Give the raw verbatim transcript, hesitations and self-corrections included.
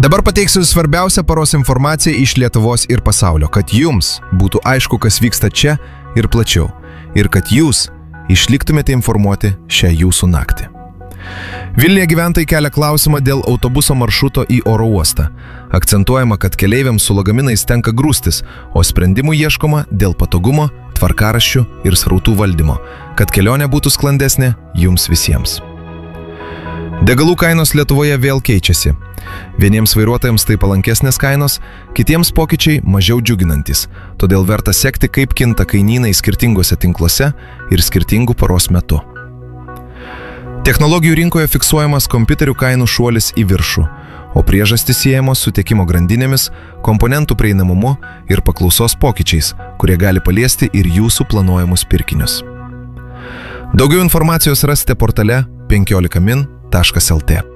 Dabar pateiksiu svarbiausią paros informaciją iš Lietuvos ir pasaulio, kad jums būtų aišku, kas vyksta čia ir plačiau, ir kad jūs išliktumėte informuoti šią jūsų naktį. Vilniuje gyventojai kelia klausimą dėl autobuso maršruto į oro uostą. Akcentuojama, kad keleiviams su lagaminais tenka grūstis, o sprendimų ieškoma dėl patogumo, tvarkaraščių ir srautų valdymo, kad kelionė būtų sklandesnė jums visiems. Degalų kainos Lietuvoje vėl keičiasi. Vieniems vairuotojams tai palankesnės kainos, kitiems pokyčiai mažiau džiuginantis, todėl verta sekti, kaip kinta kainynai skirtinguose tinkluose ir skirtingų paros metu. Technologijų rinkoje fiksuojamas kompiuterių kainų šuolis į viršų, o priežastys siejamos su tiekimo grandinėmis, komponentų prieinamumu ir paklausos pokyčiais, kurie gali paliesti ir jūsų planuojamus pirkinius. Daugiau informacijos rasite portale penkiolika min taškas lt.